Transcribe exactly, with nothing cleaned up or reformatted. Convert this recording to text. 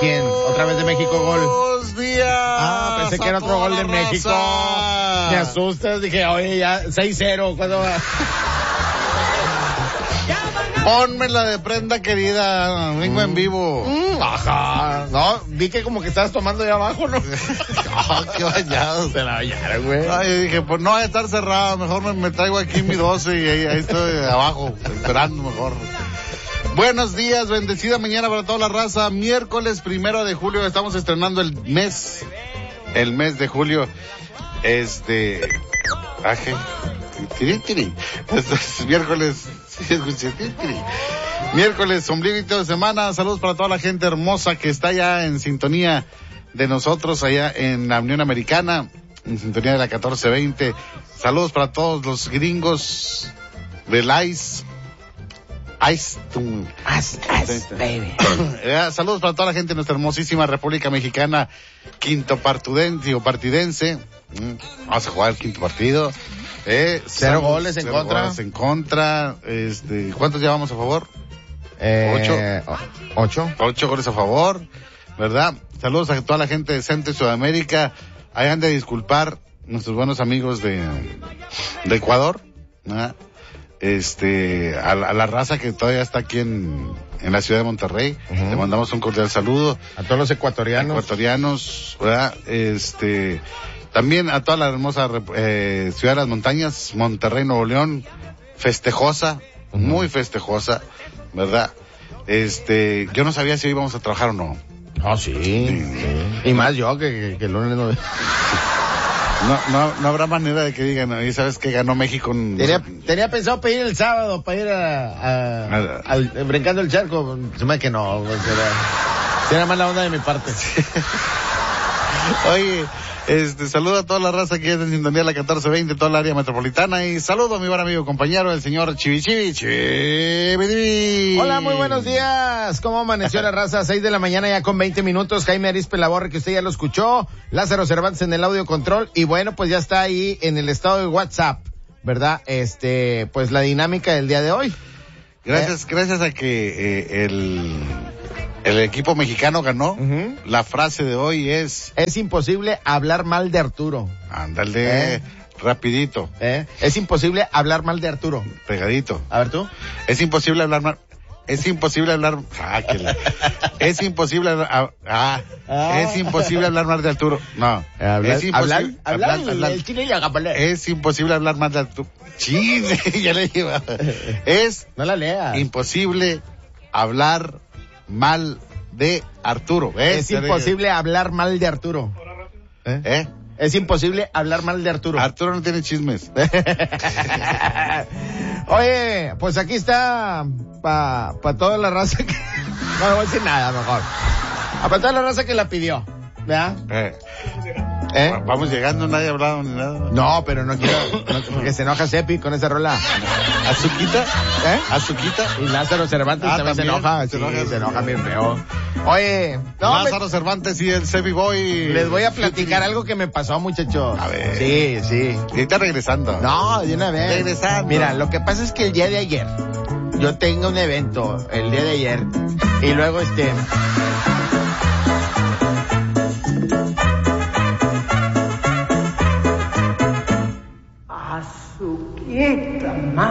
quién? ¿Otra vez de México gol? Buenos días. Ah, pensé que era otro gol de México. Me asustas, dije, oye, ya seis cero, ¿cuándo va? Ponme la de prenda querida, vengo mm. en vivo. Mm, ajá. No, vi que como que estabas tomando ahí abajo, ¿no? Oh, qué bañado. Se la bañaron, güey. Ay, dije, pues no va a estar cerrado, mejor me, me traigo aquí mi doce y ahí, ahí estoy abajo, esperando mejor. Buenos días, bendecida mañana para toda la raza. Miércoles primero de julio, estamos estrenando el mes, el mes de julio. Este, aje, tiri, tiri. Este es miércoles, miércoles, ombliguito de semana. Saludos para toda la gente hermosa que está ya en sintonía de nosotros allá en la Unión Americana, en sintonía de la catorce veinte. Saludos para todos los gringos del ICE. Ice, ice, ice, baby. Saludos para toda la gente de nuestra hermosísima República Mexicana, quinto partidense o partidense. Vamos a jugar el quinto partido. Eh, cero saludos, goles en cero contra. Goles en contra. Este, ¿cuántos llevamos a favor? Eh, ocho. Ocho. Ocho goles a favor, ¿verdad? Saludos a toda la gente de Centro y Sudamérica. Ahí han de disculpar nuestros buenos amigos de, de Ecuador, ¿verdad? Este, a la, a la raza que todavía está aquí en, en la ciudad de Monterrey. Uh-huh. Le mandamos un cordial saludo. A todos los ecuatorianos. Ecuatorianos, ¿verdad? Este, también a toda la hermosa eh, ciudad de las montañas, Monterrey, Nuevo León, festejosa, uh-huh. muy festejosa, ¿verdad? Este, yo no sabía si hoy íbamos a trabajar o no. Ah, sí. sí. sí. Y más yo que, que, que el lunes no... No, no, no habrá manera de que digan, ¿y sabes que ganó México? En... Tenía, tenía pensado pedir el sábado para ir a, a, a, al, brincando el charco. Se me hace que no, será, será mala onda de mi parte. Oye, este, saludo a toda la raza que es en sintonía de la catorce veinte, toda la área metropolitana, y saludo a mi buen amigo compañero, el señor Chivi Chivi, Chivi. Hola, muy buenos días. ¿Cómo amaneció la raza? Seis de la mañana ya con veinte minutos. Jaime Arispe Laborre, que usted ya lo escuchó. Lázaro Cervantes en el audio control. Y bueno, pues ya está ahí en el estado de WhatsApp, ¿verdad? Este, pues la dinámica del día de hoy. Gracias, ¿Eh? gracias a que eh, el... el equipo mexicano ganó. Uh-huh. La frase de hoy es... Es imposible hablar mal de Arturo. Ándale, ¿Eh? rapidito. ¿Eh? Es imposible hablar mal de Arturo. Pegadito. A ver tú. Es imposible hablar mal... Es imposible hablar... Ah, que la... Es imposible hablar... Ah, ah. Es imposible hablar mal de Arturo. No. Hablar, es imposible... Hablar, hablar, hablar, hablar. El chile y hablar. Es imposible hablar mal de Arturo. Chile, ya le iba. Es... No la leas. Imposible hablar... mal de Arturo. ¿Ves? Es imposible hablar mal de Arturo. ¿Eh? ¿Eh? Es imposible hablar mal de Arturo. Arturo no tiene chismes. Oye, pues aquí está para pa toda la raza que... No, no voy a decir nada mejor. Para toda la raza que la pidió, ¿verdad? Eh. ¿Eh? Vamos llegando, nadie ha hablado ni nada. No, pero no quiero, no, porque se enoja Cepi con esa rola. ¿Azuquita? ¿Eh? ¿Azuquita? Y Lázaro Cervantes ah, también, también se enoja. Se sí, enoja, se enoja bien feo. Oye, no, Lázaro me... Cervantes y el Cepi Boy. Les voy a platicar algo que me pasó, muchachos. A ver. Sí, sí. ¿Y está regresando? No, de una vez. Regresando. Mira, lo que pasa es que el día de ayer, yo tengo un evento, el día de ayer, y luego este... Azuquita,